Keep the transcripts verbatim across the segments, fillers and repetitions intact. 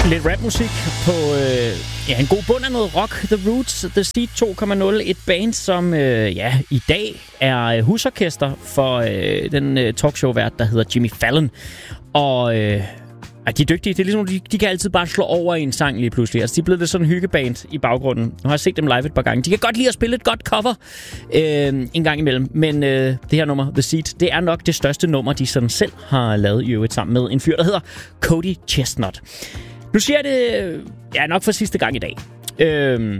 Lidt rapmusik på øh, ja, en god bund af noget rock. The Roots, The Seed to punkt nul. Et band, som øh, ja, i dag er husorkester for øh, den øh, talkshow-vært, der hedder Jimmy Fallon. Og øh, de er dygtige. Det er ligesom, de, de kan altid bare slå over i en sang lige pludselig. Altså, de er blevet lidt sådan en hyggeband i baggrunden. Nu har jeg set dem live et par gange. De kan godt lide at spille et godt cover øh, en gang imellem. Men øh, det her nummer, The Seed, det er nok det største nummer, de sådan selv har lavet i øvrigt sammen med en fyr, der hedder Cody Chestnut. Nu siger jeg det ja, nok for sidste gang i dag. Øhm,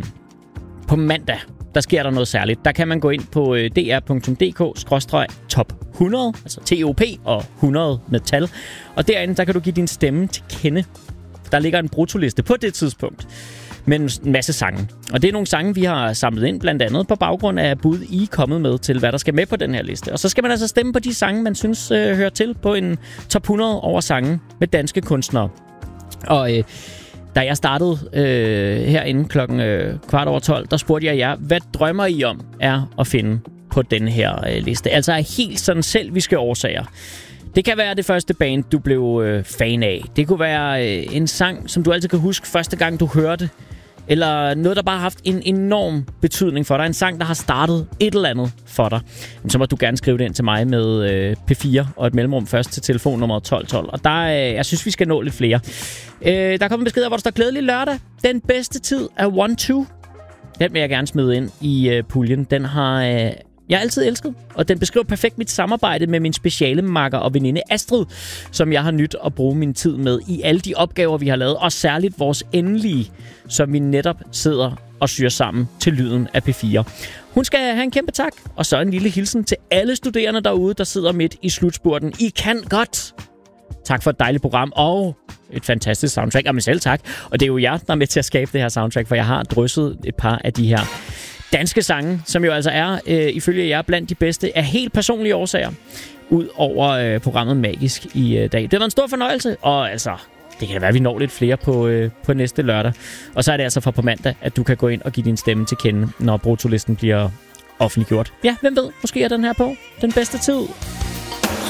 på mandag, der sker der noget særligt. Der kan man gå ind på øh, d r punktum d k skråstreg top hundrede, altså T O P og hundrede med tal. Og derinde, der kan du give din stemme til kende. Der ligger en bruttoliste på det tidspunkt med en masse sange. Og det er nogle sange, vi har samlet ind, blandt andet på baggrund af bud, I er kommet med til, hvad der skal med på den her liste. Og så skal man altså stemme på de sange, man synes øh, hører til på en top hundrede over sange med danske kunstnere. Og øh, da jeg startede øh, herinde klokken øh, kvart over tolv, der spurgte jeg jer, hvad drømmer I om er at finde på den her øh, liste? Altså af helt sådan selviske årsager. Det kan være det første band, du blev øh, fan af. Det kunne være øh, en sang, som du altid kan huske første gang, du hørte. Eller noget, der bare har haft en enorm betydning for dig. En sang, der har startet et eller andet for dig. Så må du gerne skrive det ind til mig med øh, P fire og et mellemrum først til telefonnummer tolv tolv. Og der, øh, jeg synes, vi skal nå lidt flere. Øh, der er kommet beskeder, hvor der står glædelig lørdag. Den bedste tid er one two. Den vil jeg gerne smide ind i øh, puljen. Den har øh, jeg altid elsket. Og den beskriver perfekt mit samarbejde med min speciale makker og veninde Astrid, som jeg har nydt at bruge min tid med i alle de opgaver, vi har lavet. Og særligt vores endelige, som vi netop sidder og syr sammen til lyden af P fire. Hun skal have en kæmpe tak, og så en lille hilsen til alle studerende derude, der sidder midt i slutspurten. I kan godt! Tak for et dejligt program, og et fantastisk soundtrack. Og mig selv tak. Og det er jo jer, der er med til at skabe det her soundtrack, for jeg har drysset et par af de her danske sange, som jo altså er, øh, ifølge jer, blandt de bedste af helt personlige årsager, ud over øh, programmet Magisk i øh, dag. Det var en stor fornøjelse, og altså, det kan da være, at vi når lidt flere på, øh, på næste lørdag. Og så er det altså fra på mandag, at du kan gå ind og give din stemme til kende, når bruttolisten bliver offentliggjort. Ja, hvem ved, måske er den her på den bedste tid.